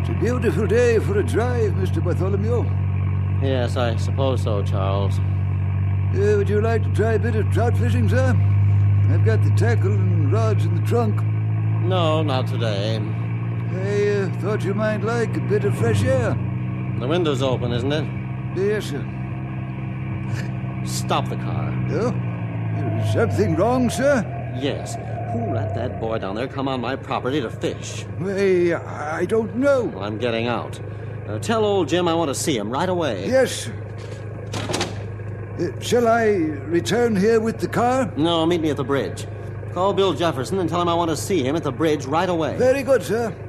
It's a beautiful day for a drive, Mr. Bartholomew. Yes, I suppose so, Charles. Would you like to try a bit of trout fishing, sir? I've got the tackle and rods in the trunk. No, not today. I thought you might like a bit of fresh air. The window's open, isn't it? Yes, sir. Stop the car. Oh? Is something wrong, sir? Yes. Who let that boy down there come on my property to fish? Why, I don't know. Well, I'm getting out. Tell old Jim I want to see him right away. Yes, sir. Shall I return here with the car? No, meet me at the bridge. Call Bill Jefferson and tell him I want to see him at the bridge right away. Very good, sir.